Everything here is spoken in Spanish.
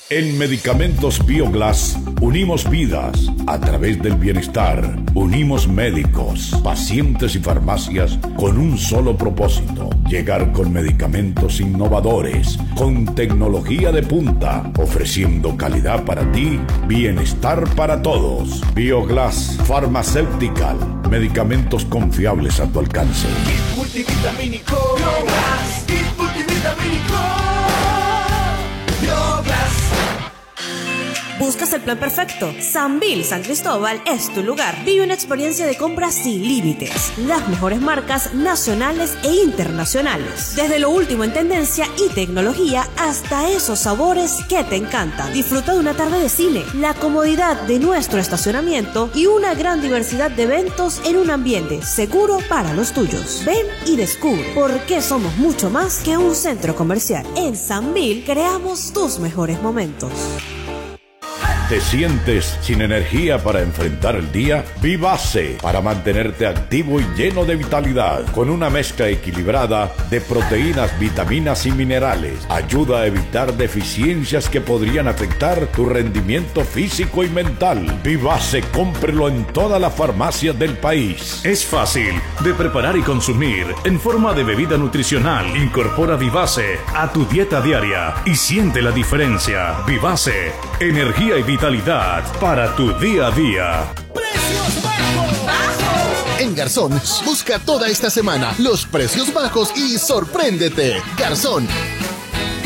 En Medicamentos Bioglass unimos vidas a través del bienestar. Unimos médicos, pacientes y farmacias con un solo propósito: llegar con medicamentos innovadores, con tecnología de punta, ofreciendo calidad para ti, bienestar para todos. Bioglass Pharmaceutical, medicamentos confiables a tu alcance. Kit multivitamínico Bioglass. Kit multivitamínico Bioglass. ¿Buscas el plan perfecto? Sambil San Cristóbal es tu lugar. Vive una experiencia de compra sin límites. Las mejores marcas nacionales e internacionales. Desde lo último en tendencia y tecnología hasta esos sabores que te encantan. Disfruta de una tarde de cine, la comodidad de nuestro estacionamiento y una gran diversidad de eventos en un ambiente seguro para los tuyos. Ven y descubre por qué somos mucho más que un centro comercial. En Sambil creamos tus mejores momentos. ¿Te sientes sin energía para enfrentar el día? Vivase, para mantenerte activo y lleno de vitalidad, con una mezcla equilibrada de proteínas, vitaminas y minerales. Ayuda a evitar deficiencias que podrían afectar tu rendimiento físico y mental. Vivase, cómprelo en todas las farmacias del país. Es fácil de preparar y consumir en forma de bebida nutricional. Incorpora Vivase a tu dieta diaria y siente la diferencia. Vivase, energía y vitalidad para tu día a día. ¡Precios bajos! En Garzón, busca toda esta semana los precios bajos y sorpréndete. Garzón,